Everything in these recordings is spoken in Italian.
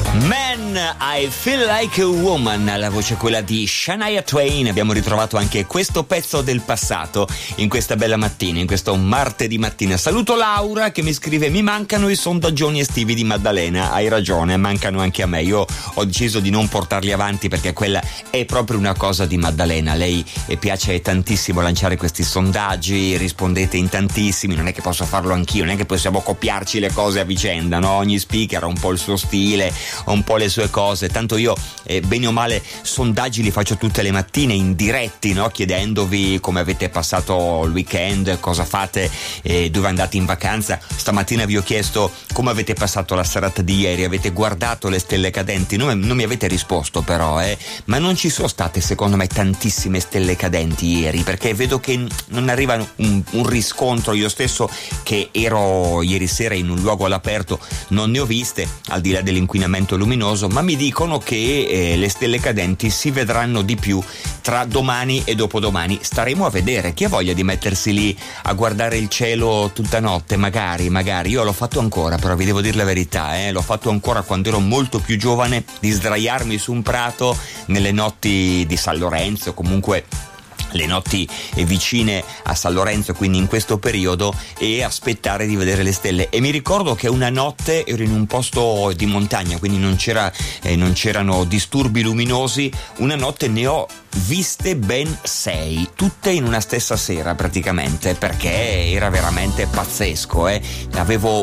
Man, I Feel Like a Woman, la voce quella di Shania Twain. Abbiamo ritrovato anche questo pezzo del passato in questa bella mattina, in questo martedì mattina. Saluto Laura che mi scrive: mi mancano i sondaggioni estivi di Maddalena. Hai ragione, mancano anche a me. Io ho deciso di non portarli avanti perché quella è proprio una cosa di Maddalena. Lei piace tantissimo lanciare questi sondaggi, rispondete in tantissimi, non è che posso farlo anch'io, non è che possiamo copiarci le cose a vicenda, no? Ogni speaker ha un po' il suo stile, un po' le sue cose, tanto io bene o male sondaggi li faccio tutte le mattine in diretti, no? Chiedendovi come avete passato il weekend, cosa fate, dove andate in vacanza. Stamattina vi ho chiesto come avete passato la serata di ieri, avete guardato le stelle cadenti? Non mi avete risposto però, ma non ci sono state secondo me tantissime stelle cadenti ieri, perché vedo che non arriva un riscontro. Io stesso che ero ieri sera in un luogo all'aperto non ne ho viste, al di là dell'inquinamento luminoso, ma mi dicono che le stelle cadenti si vedranno di più tra domani e dopodomani. Staremo a vedere. Chi ha voglia di mettersi lì a guardare il cielo tutta notte? Magari io l'ho fatto ancora, però vi devo dire la verità, l'ho fatto ancora quando ero molto più giovane, di sdraiarmi su un prato nelle notti di San Lorenzo, comunque le notti vicine a San Lorenzo, quindi in questo periodo, e aspettare di vedere le stelle. E mi ricordo che una notte ero in un posto di montagna, quindi non c'erano disturbi luminosi. Una notte ne ho viste ben 6, tutte in una stessa sera praticamente, perché era veramente pazzesco. Avevo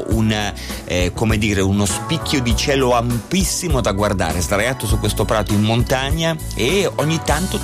uno spicchio di cielo ampissimo da guardare, sdraiato su questo prato in montagna, e ogni tanto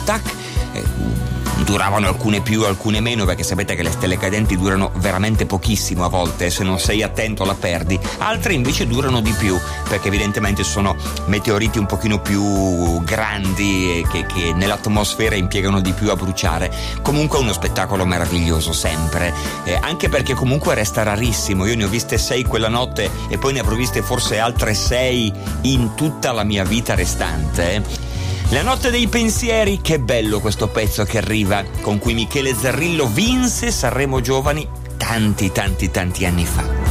duravano alcune più, alcune meno, perché sapete che le stelle cadenti durano veramente pochissimo a volte, se non sei attento la perdi. Altre invece durano di più, perché evidentemente sono meteoriti un pochino più grandi che nell'atmosfera impiegano di più a bruciare. Comunque è uno spettacolo meraviglioso sempre, anche perché comunque resta rarissimo. Io ne ho viste 6 quella notte e poi ne avrò viste forse altre 6 in tutta la mia vita restante. La notte dei pensieri, che bello questo pezzo che arriva, con cui Michele Zarrillo vinse Sanremo Giovani tanti anni fa.